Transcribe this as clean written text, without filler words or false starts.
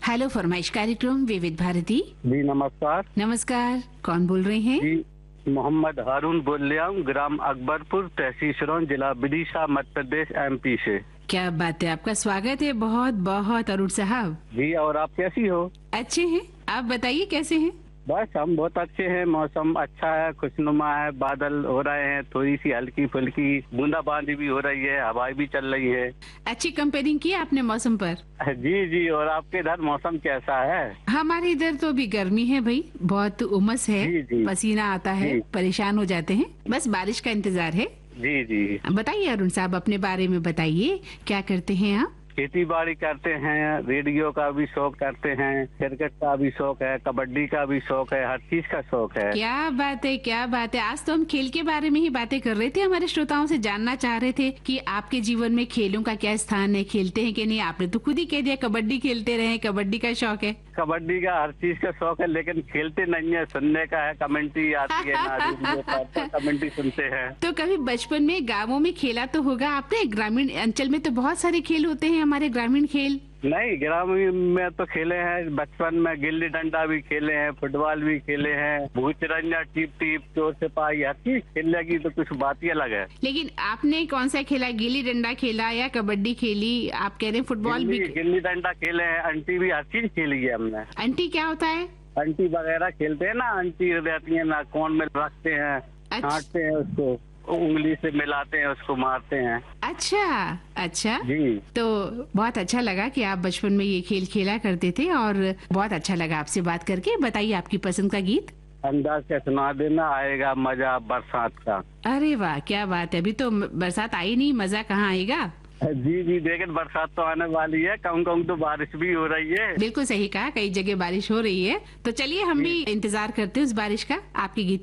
Hello फरमाइश कार्यक्रम विविध भारती। जी नमस्कार। नमस्कार, कौन बोल रहे हैं? जी मोहम्मद हारून बोल रहा हूँ, ग्राम अकबरपुर, तहसील सिरौन, जिला विदिशा, मध्य प्रदेश, MP से। क्या बात है, आपका स्वागत है बहुत बहुत अरुण साहब। जी और आप कैसी हो? अच्छे हैं, आप बताइए कैसे हैं? बस हम बहुत अच्छे हैं, मौसम अच्छा है, खुशनुमा है, बादल हो रहे हैं, थोड़ी सी हल्की फुल्की बूंदाबांदी भी हो रही है, हवाएं भी चल रही है। अच्छी कंपेयरिंग की आपने मौसम पर। जी जी, और आपके इधर मौसम कैसा है? हमारे इधर तो अभी गर्मी है भाई, बहुत उमस है। जी, जी। पसीना आता है, जी। परेशान हो जाते हैं, बस बारिश का इंतजार है। जी जी। बताइए अरुण साहब, अपने बारे में बताइए, क्या करते हैं आप? खेती बाड़ी करते हैं, रेडियो का भी शौक करते हैं, क्रिकेट का भी शौक है, कबड्डी का भी शौक है, हर चीज का शौक है। क्या बात है, क्या बात है। आज तो हम खेल के बारे में ही बातें कर रहे थे, हमारे श्रोताओं से जानना चाह रहे थे कि आपके जीवन में खेलों का क्या स्थान है, खेलते हैं कि नहीं। आपने तो खुद ही कह दिया कबड्डी खेलते रहे, कबड्डी का शौक है। कबड्डी का हर चीज का शौक है, लेकिन खेलते नहीं है, सुनने का है, कमेंट्री आती है कमेंट्री सुनते हैं। तो कभी बचपन में गाँवों में खेला तो होगा आपने? ग्रामीण अंचल में तो बहुत सारे खेल होते हैं, हमारे ग्रामीण खेल। नहीं, ग्रामीण में तो खेले हैं, बचपन में गिल्ली डंडा भी खेले हैं, फुटबॉल भी खेले हैं, भूचरंजा, टीप टीप, चोर सिपाही, हर चीज खेलने की तो कुछ बात ही अलग है। लेकिन आपने कौन सा खेला? गिल्ली डंडा खेला या कबड्डी खेली? आप कह रहे हैं फुटबॉल भी। गिल्ली डंडा खेले हैं, अंटी भी, हर चीज खेली है हमने। अंटी क्या होता है? अंटी वगैरह खेलते हैं ना, अंटी रहती है ना, कौन में रखते हैं, अच्छा। छांटते हैं उसको, उंगली से मिलाते हैं, उसको मारते हैं। अच्छा अच्छा। जी। तो बहुत अच्छा लगा कि आप बचपन में ये खेल खेला करते थे, और बहुत अच्छा लगा आपसे बात करके। बताइए आपकी पसंद का गीत। अंदाज से सुना देना, आएगा मजा बरसात का। अरे वाह, क्या बात है। अभी तो बरसात आई नहीं, मजा कहाँ आएगा। जी जी, लेकिन बरसात तो आने वाली है, कहूँ कहूँ तो बारिश भी हो रही है। बिल्कुल सही कहा, कई जगह बारिश हो रही है। तो चलिए हम भी इंतजार करते हैं उस बारिश का, आपके गीत